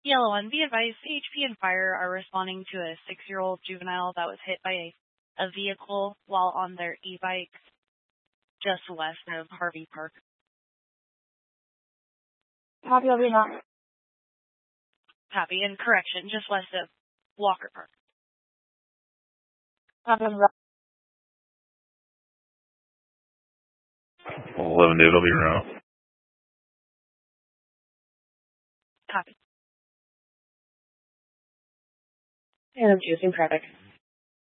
Yellow 1, be advised, CHP and fire are responding to a 6-year-old juvenile that was hit by a vehicle while on their e-bike just west of Harvey Park. Copy, I'll be not. Copy, and correction, just west of Walker Park. Copy, 11 David, I'll be around. Copy. And I'm choosing traffic.